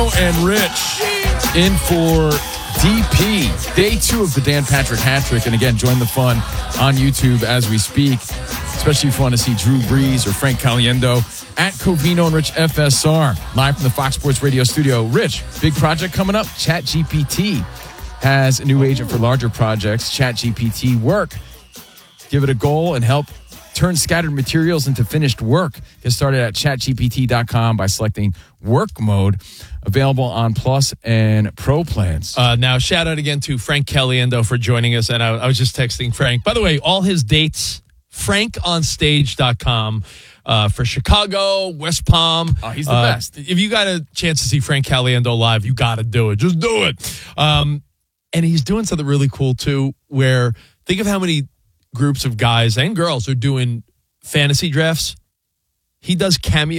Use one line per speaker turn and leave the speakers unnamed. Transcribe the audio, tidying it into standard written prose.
And Rich in for DP. Day 2 of the Dan Patrick Hat Trick. And again, join the fun on YouTube as we speak, especially if you want to see Drew Brees or Frank Caliendo at Covino and Rich FSR, live from the Fox Sports Radio studio. Rich, big project coming up. ChatGPT has a new agent for larger projects, ChatGPT Work. Give it a goal and help turn scattered materials into finished work. Get started at chatgpt.com by selecting work mode. Available on Plus and Pro plans.
Now, shout out again to Frank Caliendo for joining us. And I was just texting Frank. By the way, all his dates, frankonstage.com for Chicago, West Palm.
Oh, he's the best.
If you got a chance to see Frank Caliendo live, you got to do it. Just do it. And he's doing something really cool, too, where think of how many groups of guys and girls are doing fantasy drafts. He does cameo